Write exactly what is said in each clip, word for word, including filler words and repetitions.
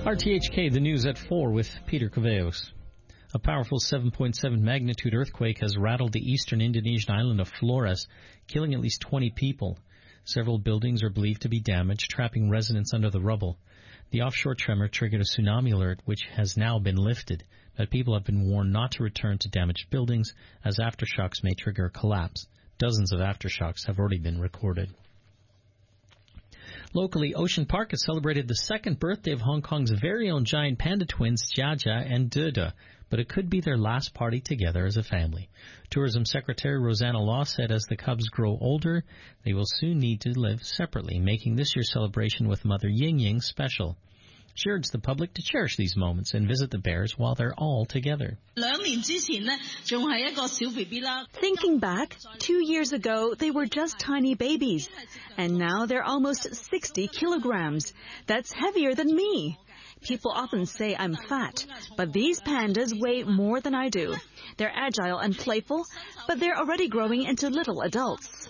R T H K, the news at four with Peter Caveos. A powerful seven point seven magnitude earthquake has rattled the eastern Indonesian island of Flores, killing at least twenty people. Several buildings are believed to be damaged, trapping residents under the rubble. The offshore tremor triggered a tsunami alert, which has now been lifted, but people have been warned not to return to damaged buildings, as aftershocks may trigger a collapse. Dozens of aftershocks have already been recorded. Locally, Ocean Park has celebrated the second birthday of Hong Kong's very own giant panda twins, Jiajia and Dede, but it could be their last party together as a family. Tourism Secretary Rosanna Law said as the cubs grow older, they will soon need to live separately, making this year's celebration with Mother Ying Ying special. She urged the public to cherish these moments and visit the bears while they're all together. Thinking back, two years ago, they were just tiny babies. And now they're almost sixty kilograms. That's heavier than me. People often say I'm fat, but these pandas weigh more than I do. They're agile and playful, but they're already growing into little adults.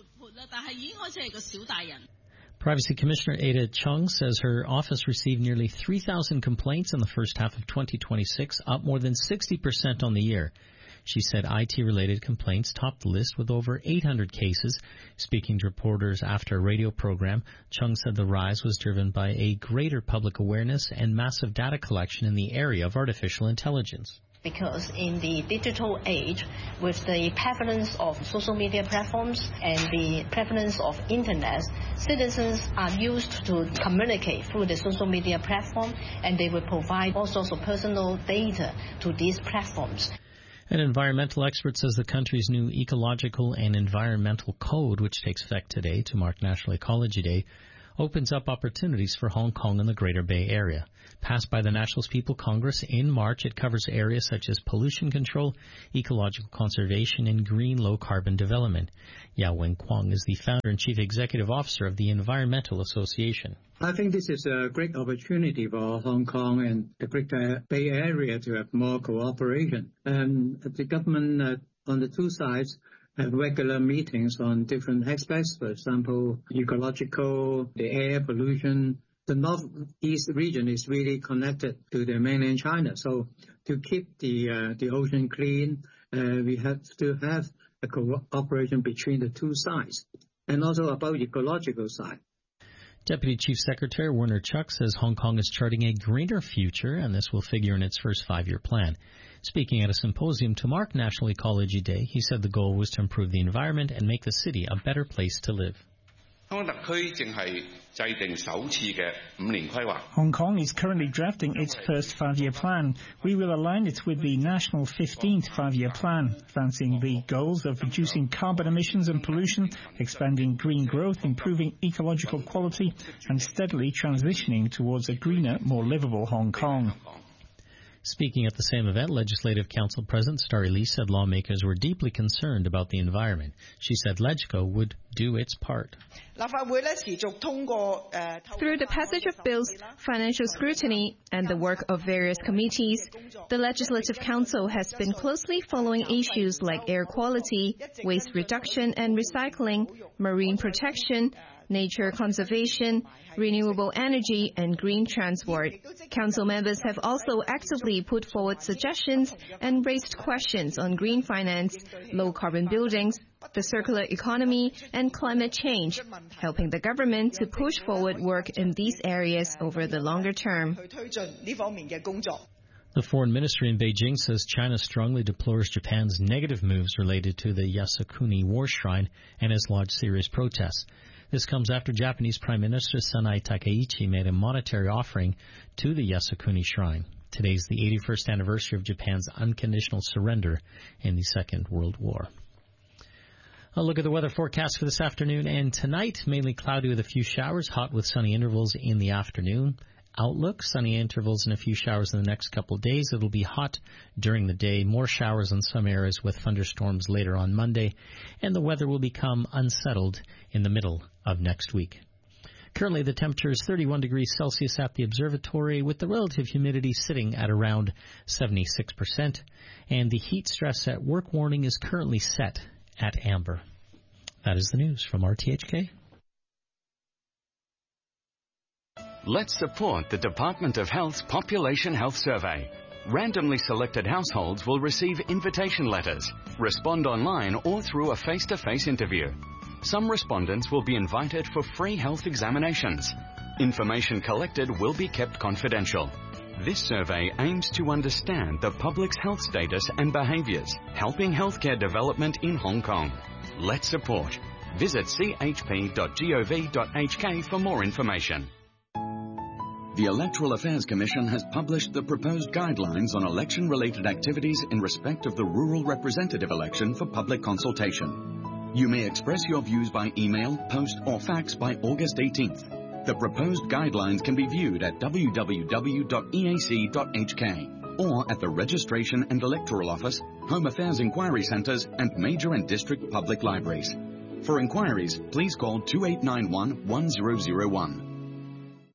Privacy Commissioner Ada Chung says her office received nearly three thousand complaints in the first half of twenty twenty-six, up more than sixty percent on the year. She said I T-related complaints topped the list with over eight hundred cases. Speaking to reporters after a radio program, Chung said the rise was driven by a greater public awareness and massive data collection in the area of artificial intelligence. Because in the digital age, with the prevalence of social media platforms and the prevalence of internet, citizens are used to communicate through the social media platform, and they will provide all sorts of personal data to these platforms. An environmental expert says the country's new Ecological and Environmental Code, which takes effect today to mark National Ecology Day, opens up opportunities for Hong Kong and the Greater Bay Area. Passed by the Nationalist People Congress in March, it covers areas such as pollution control, ecological conservation, and green low-carbon development. Yao Wen-Kwong is the founder and chief executive officer of the Environmental Association. I think this is a great opportunity for Hong Kong and the Greater Bay Area to have more cooperation. And the government uh, on the two sides have regular meetings on different aspects, for example, ecological, the air pollution. The northeast region is really connected to the mainland China. So to keep the uh, the ocean clean, uh, we have to have a cooperation between the two sides. And also about ecological side. Deputy Chief Secretary Werner Chuck says Hong Kong is charting a greener future, and this will figure in its first five-year plan. Speaking at a symposium to mark National Ecology Day, he said the goal was to improve the environment and make the city a better place to live. Hong Kong is currently drafting its first five-year plan. We will align it with the national fifteenth five-year plan, advancing the goals of reducing carbon emissions and pollution, expanding green growth, improving ecological quality, and steadily transitioning towards a greener, more livable Hong Kong. Speaking at the same event, Legislative Council President Starry Lee said lawmakers were deeply concerned about the environment. She said LegCo would do its part. Through the passage of bills, financial scrutiny, and the work of various committees, the Legislative Council has been closely following issues like air quality, waste reduction and recycling, marine protection, nature conservation, renewable energy, and green transport. Council members have also actively put forward suggestions and raised questions on green finance, low-carbon buildings, the circular economy, and climate change, helping the government to push forward work in these areas over the longer term. The foreign ministry in Beijing says China strongly deplores Japan's negative moves related to the Yasukuni War Shrine and has lodged serious protests. This comes after Japanese Prime Minister Sanae Takaichi made a monetary offering to the Yasukuni Shrine. Today is the eighty-first anniversary of Japan's unconditional surrender in the Second World War. A look at the weather forecast for this afternoon and tonight. Mainly cloudy with a few showers, hot with sunny intervals in the afternoon. Outlook, sunny intervals and a few showers in the next couple of days. It'll be hot during the day, more showers in some areas with thunderstorms later on Monday, and the weather will become unsettled in the middle of next week. Currently, the temperature is thirty-one degrees Celsius at the observatory, with the relative humidity sitting at around seventy-six percent, and the heat stress at work warning is currently set at amber. That is the news from R T H K. Let's support the Department of Health's Population Health Survey. Randomly selected households will receive invitation letters, respond online or through a face-to-face interview. Some respondents will be invited for free health examinations. Information collected will be kept confidential. This survey aims to understand the public's health status and behaviours, helping healthcare development in Hong Kong. Let's support. Visit c h p dot gov dot h k for more information. The Electoral Affairs Commission has published the proposed guidelines on election-related activities in respect of the rural representative election for public consultation. You may express your views by email, post or fax by August eighteenth. The proposed guidelines can be viewed at w w w dot e a c dot h k or at the Registration and Electoral Office, Home Affairs Inquiry Centres and major and district public libraries. For inquiries, please call two eight nine one, one zero zero one.